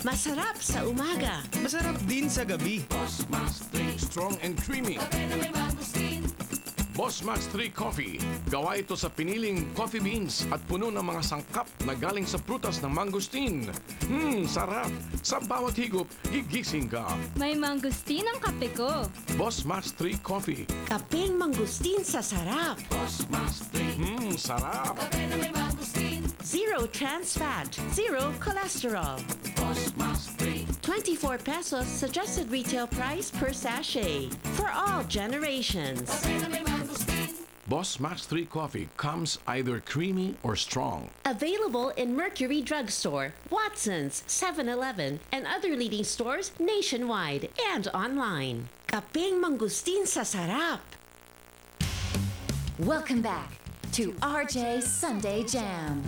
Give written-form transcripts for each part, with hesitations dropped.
Masarap sa umaga. Masarap din sa gabi. Strong and creamy. Boss Max 3 Coffee. Gawa ito sa piniling coffee beans at puno ng mga sangkap na galing sa prutas ng mangosteen. Sarap! Sa bawat higop, gigising ka. May mangustin ang kape ko. Boss Max 3 Coffee. Kapeng mangustin sa sarap. Sarap! Zero trans fat, zero cholesterol. 24 pesos suggested retail price per sachet for all generations. Boss Max 3 Coffee comes either creamy or strong. Available in Mercury Drugstore, Watson's, 7-Eleven, and other leading stores nationwide and online. Kapeng mangustin sa sarap. Welcome back to RJ Sunday Jam.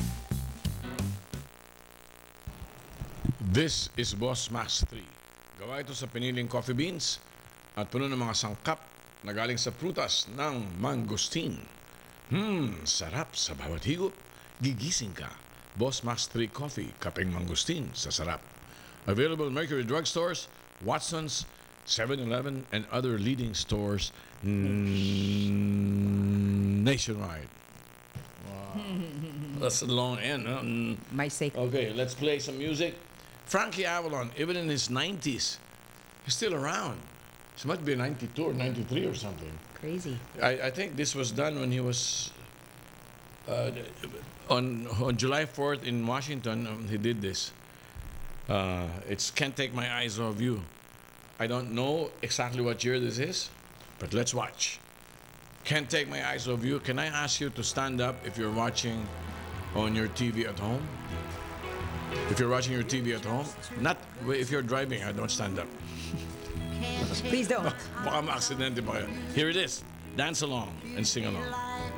This is Boss Max 3. Gawa ito sa piniling coffee beans at puno ng mga sangkap na galing sa prutas ng mangosteen. Sarap sa bawat higop. Gigising ka. Boss Max 3 Coffee, kapeng mangosteen sa sarap. Available Mercury Drugstores, Watson's, 7-Eleven, and other leading stores nationwide. Wow. That's a long end, huh? My sake. Okay, let's play some music. Frankie Avalon, even in his 90s, he's still around. He must be 92 or 93 or something. Crazy. I think this was done when he was on July 4th in Washington. He did this. It's Can't Take My Eyes Off You. I don't know exactly what year this is, but let's watch. Can't Take My Eyes Off You. Can I ask you to stand up if you're watching on your TV at home? If you're watching your TV at home, not if you're driving, I don't stand up. Please don't. Baka ma-aksidente pa kayo. Here it is. Dance along and sing along.